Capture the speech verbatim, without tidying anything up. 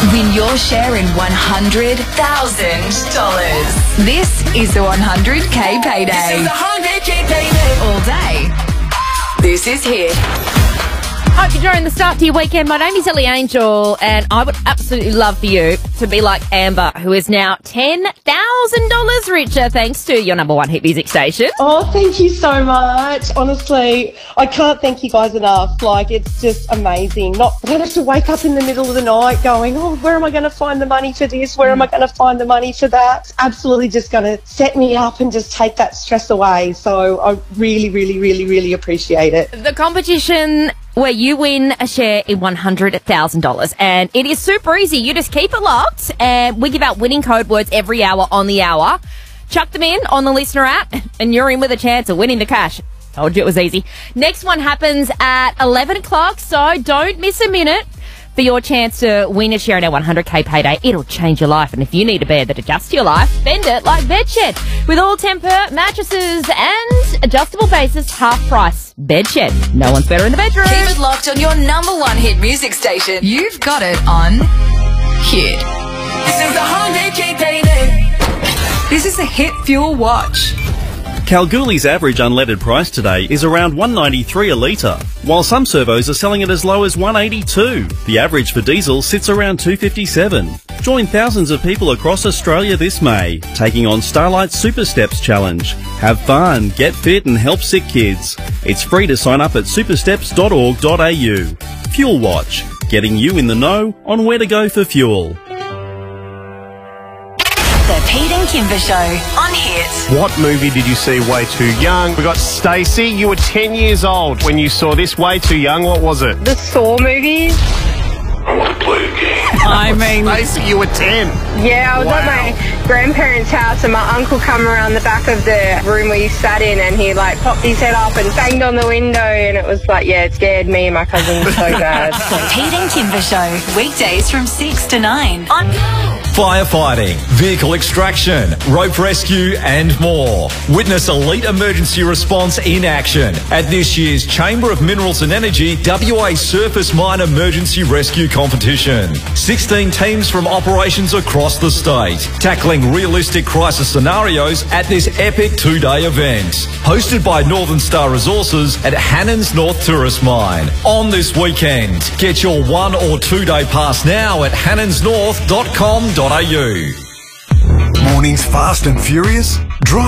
Win your share in one hundred thousand dollars. This is the one hundred K Payday. This is the one hundred K Payday. All day. This is Hit. Hope you're enjoying the start to your weekend. My name is Ellie Angel, and I would absolutely love for you to be like Amber, who is now ten thousand dollars richer thanks to your number one hit music station. Oh, thank you so much. Honestly, I can't thank you guys enough. Like, it's just amazing. Not, I don't have to wake up in the middle of the night going, oh, where am I going to find the money for this? Where am I going to find the money for that? It's absolutely just going to set me up and just take that stress away. So I really, really, really, really appreciate it. The competition where you win a share in one hundred thousand dollars. And it is super easy. You just keep it locked, and we give out winning code words every hour on the hour. Chuck them in on the listener app, and you're in with a chance of winning the cash. Told you it was easy. Next one happens at eleven o'clock, so don't miss a minute for your chance to win a share in our one hundred K Payday. It'll change your life, and if you need a bed that adjusts your life, bend it like Bedshed. With all temper, mattresses, and adjustable bases, half price. Bedshed. No one's better in the bedroom. Keep it locked on your number one hit music station. You've got it on Hit. This is the one hundred K Payday. This is the Hit Fuel Watch. Kalgoorlie's average unleaded price today is around one ninety-three a litre, while some servos are selling it as low as one eighty-two. The average for diesel sits around two fifty-seven. Join thousands of people across Australia this May, taking on Starlight's Super Steps Challenge. Have fun, get fit and help sick kids. It's free to sign up at supersteps dot org dot a u. Fuel Watch, getting you in the know on where to go for fuel. The Pete and Kimber Show on Hit. What movie did you see way too young? We got Stacey. You were ten years old when you saw this. Way too young. What was it? The Saw movie. I want to play a game. I mean... Stacey, you were ten. Yeah, I was Wow. at my grandparents' house and my uncle come around the back of the room we sat in and he like popped his head up and banged on the window and it was like, yeah, it scared me and my cousin so bad. The Pete and Kimber Show. Weekdays from six to nine on Firefighting, vehicle extraction, rope rescue and more. Witness elite emergency response in action at this year's Chamber of Minerals and Energy W A Surface Mine Emergency Rescue Competition. sixteen teams from operations across the state, tackling realistic crisis scenarios at this epic two-day event. Hosted by Northern Star Resources at Hannan's North Tourist Mine. On this weekend, get your one or two-day pass now at hannans north dot com dot a u. Mornings fast and furious?